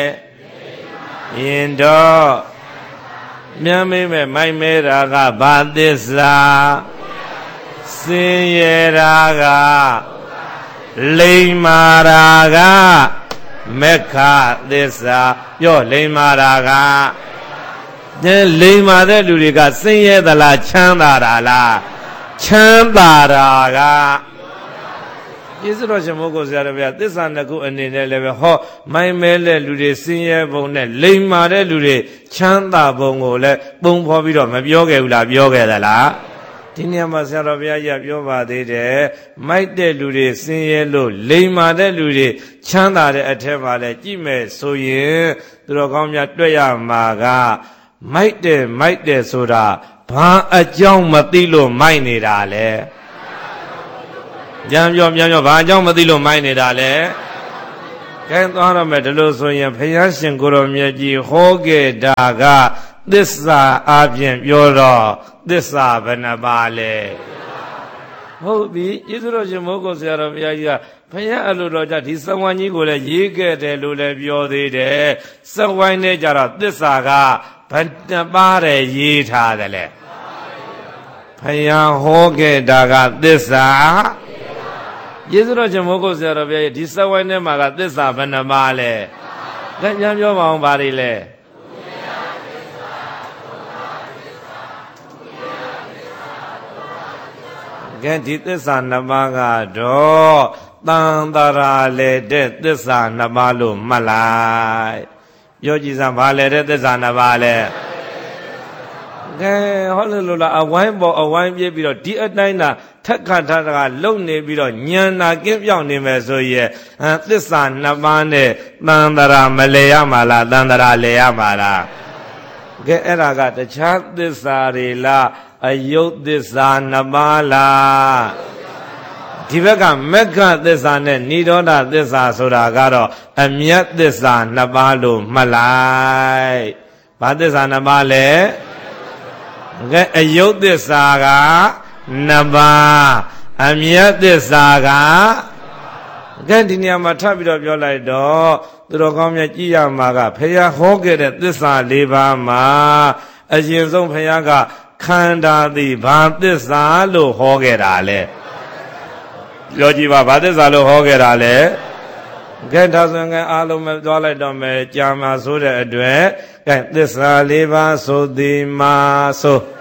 ရင်တော့မြတ်မိမဲ့မိုက်မဲတာကဘာသစ္စာစင်ရတာကလိမ္မာတာကမက္ခသစ္စာပြောလိမ္မာတာကလိမ္မာတဲ့လူတွေကစင်ရသလားချမ်းသာတာလားချမ်းသာတာကယေရှုတော်ရှင်မိုးကိုဆရာတော်ဗျာသစ္စာနှစ်ခုအနေနဲ့လည်းပဲဟောမိုင်းမဲတဲ့လူတွေစင်ရပုံနဲ့လိမ္မာတဲ့လူတွေချမ်းသာပုံကိုလည်းပုံဖော်ပြီးတော့မပြောခဲ့ဘူးလားပြောခဲ့သလားဒီနေရာမှာဆရာတော်ဘုရားကြီးပြောပါသေးတယ်မိုက်တဲ့လူတွေစင်ရဲလို့လိမ္မာတဲ့လူတွေချမ်းသာတဲ့အထက်မှာလည်းကြည့်မယ်ဆိုရင်သူတော်ကောင်းများတွေ့ရမှာကမိုက်တယ်ဆိုတာဘာအကြောင်းမသိလို့မိုက်နေတာလဲကြံပြောဘာအကြောင်းမသိလို့မိုက်နေတာလဲကဲသွားရမယ်ဒီလိုဆိုရင်ဘုရားရှင်ကိုရောမြတ်ကြီးဟောခဲ့တာကသစ္စာအပြင်ပြောတော့သစ္စာဘယ်နှပါလဲဟုတ်ပြီယေရှုတော်ရှင်မိုးကိုဆရာတော်ဘုရားကြီးကဘုရားအလိုတော်ကြဒီစဝိုင်းကြီးကိုလည်းရေးခဲ့တယ်လို့လည်းပြောသေးတယ်စဝိုင်းနဲ့ကြတော့သစ္စာကဘယ်နှပါတဲ့ရေးထားတယ်လဲဘုရားဟောခဲ့တာကသစ္စာယေရှုတော်ရှင်မိုးကိုဆရာတော်ဘုရားကြီးဒီစဝိုင်းထဲမှာကသစ္စာဘယ်နှပါလဲလက်ညှမ်းပြောပါအောင်ဗါတွေလဲကဲဒီသစ္စာနှစ်ပါးကတော့တန်တရာလေတဲ့သစ္စာနှစ်ပါးလို့မှတ်လိုက်ပြောကြည့်စမ်းဘာလဲတဲ့သစ္စာနှစ်ပါးလဲကဲဟောလို့လားအဝိုင်းပေါ်အဝိုင်းပြေးပြီးတော့ဒီအတိုင်းသာထက်ခါထတာကလုံနေပြီးတော့ညံနာကင်းပြောင်းနေမယ်ဆိုရဲ့သစ္စာနှစ်ပါးနဲ့တန်တရာမလဲရမှာလားတန်တရာလဲရမှာလားကဲအဲ့ဒါကတခြားသစ္စာတွေလားအယုတ်သစ္စာနှစ်ပါးလားဒီဘက်ကမက္ခသစ္စာနဲ့နိရောဓသစ္စာဆိုတာကတော့အမြတ်သစ္စာနှစ်ပါးလို့မှတ်လိုက်ဘာသစ္စာနှစ်ပါးလဲကဲအယုတ်သစ္စာကနှစ်ပါးအမြတ်သစ္စာကကဲဒီနေရာမှာထပ်ပြီးတော့ပြောလိုက်တော့သူတော်ကောင်းများကြည့်ရမှာကဘုရားဟောခဲ့တဲ့သစ္စာ၄ပါးမှာအရင်ဆုံးဘုရားကခန္ဓာသည်ဘာသစ္စာလို့ဟောခဲ့တာလဲပြောကြည့်ပါဘာသစ္စာလို့ဟောခဲ့တာလဲကဲဒါဆိုရင်အားလုံးပဲသွားလိုက်တော့မယ်ကြာမှာဆိုတဲ့အတွက်ကဲသစ္စာ၄ပါးဆိုသည်မှာဆို